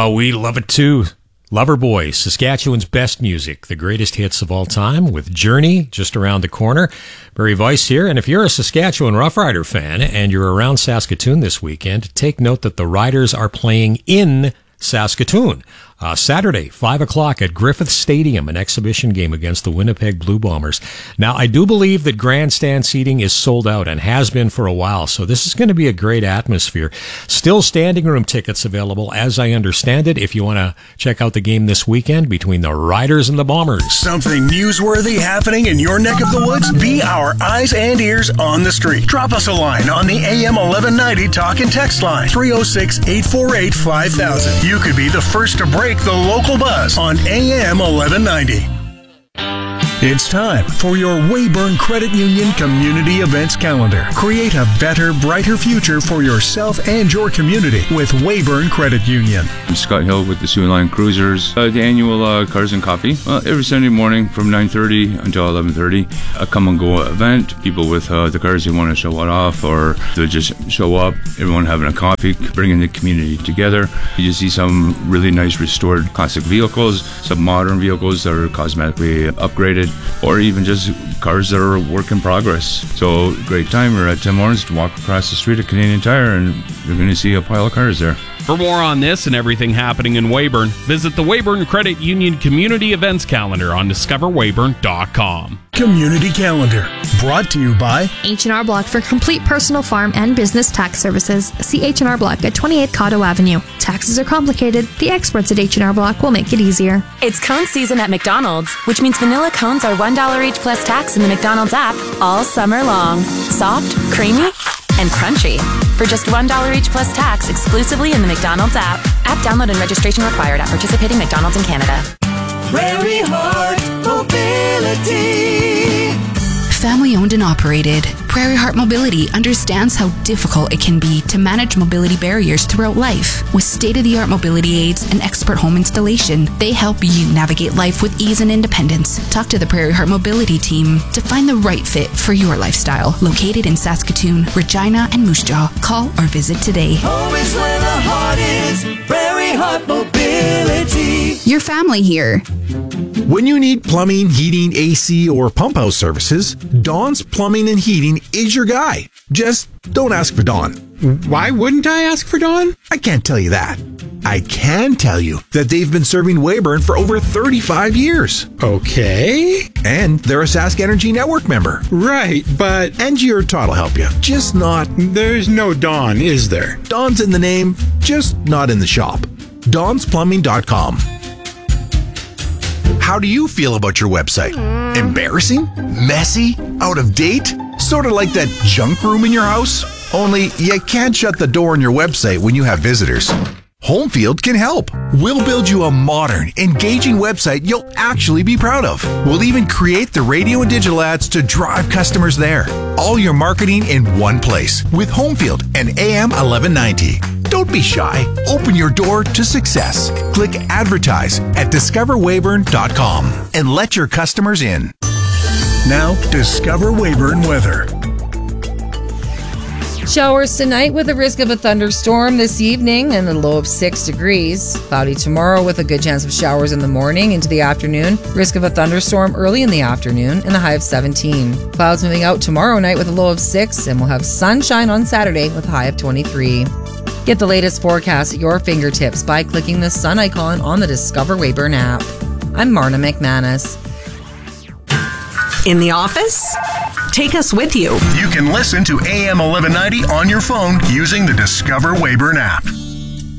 We love it too. Loverboy, Saskatchewan's best music, the greatest hits of all time, with Journey just around the corner. Barry Weiss here, and if you're a Saskatchewan Roughrider fan and you're around Saskatoon this weekend, take note that the Riders are playing in Saskatoon. Saturday, 5 o'clock at Griffith Stadium, an exhibition game against the Winnipeg Blue Bombers. Now, I do believe that grandstand seating is sold out and has been for a while, so this is going to be a great atmosphere. Still standing room tickets available, as I understand it, if you want to check out the game this weekend between the Riders and the Bombers. Something newsworthy happening in your neck of the woods? Be our eyes and ears on the street. Drop us a line on the AM 1190 talk and text line, 306-848-5000. You could be the first to break the local buzz on AM 1190. It's time for your Weyburn Credit Union Community Events Calendar. Create a better, brighter future for yourself and your community with Weyburn Credit Union. I'm Scott Hill with the Sioux Line Cruisers. The annual Cars and Coffee. Every Sunday morning from 9:30 until 11:30. A come and go event. People with the cars they want to show it off, or they just show up. Everyone having a coffee, bringing the community together. You see some really nice restored classic vehicles, some modern vehicles that are cosmetically upgraded, or even just cars that are work in progress. So great time. We're at Tim Hortons to walk across the street at Canadian Tire, and you're going to see a pile of cars there. For more on this and everything happening in Weyburn, visit the Weyburn Credit Union Community Events Calendar on discoverweyburn.com. Community Calendar, brought to you by H&R Block for complete personal farm and business tax services. See H&R Block at 28 Cotto Avenue. Taxes are complicated. The experts at H&R Block will make it easier. It's cone season at McDonald's, which means vanilla cones are $1 each plus tax in the McDonald's app all summer long. Soft, creamy, and crunchy. For just $1 each plus tax exclusively in the McDonald's app. App download and registration required at participating McDonald's in Canada. Prairie Heart Mobility. Family owned and operated, Prairie Heart Mobility understands how difficult it can be to manage mobility barriers throughout life. With state-of-the-art mobility aids and expert home installation, they help you navigate life with ease and independence. Talk to the Prairie Heart Mobility team to find the right fit for your lifestyle. Located in Saskatoon, Regina, and Moose Jaw. Call or visit today. Home is where the heart is. Prairie Heart Mobility. Your family here. When you need plumbing, heating, AC, or pump house services, Don's Plumbing and Heating is your guy. Just don't ask for Don. Why wouldn't I ask for Don? I can't tell you that. I can tell you that they've been serving Weyburn for over 35 years. Okay. And they're a Sask Energy Network member. Right, but... Angie or Todd will help you. Just not... There's no Don, is there? Don's in the name, just not in the shop. Don'sPlumbing.com. How do you feel about your website? Embarrassing? Messy? Out of date? Sort of like that junk room in your house? Only you can't shut the door on your website when you have visitors. Homefield can help. We'll build you a modern, engaging website you'll actually be proud of. We'll even create the radio and digital ads to drive customers there. All your marketing in one place with Homefield and AM 1190. Don't be shy. Open your door to success. Click advertise at discoverweyburn.com and let your customers in. Now, Discover Weyburn weather. Showers tonight with a risk of a thunderstorm this evening and a low of 6 degrees. Cloudy tomorrow with a good chance of showers in the morning into the afternoon. Risk of a thunderstorm early in the afternoon and a high of 17. Clouds moving out tomorrow night with a low of 6, and we'll have sunshine on Saturday with a high of 23. Get the latest forecast at your fingertips by clicking the sun icon on the Discover Weyburn app. I'm Marna McManus. In the office? Take us with you. You can listen to AM 1190 on your phone using the Discover Weyburn app.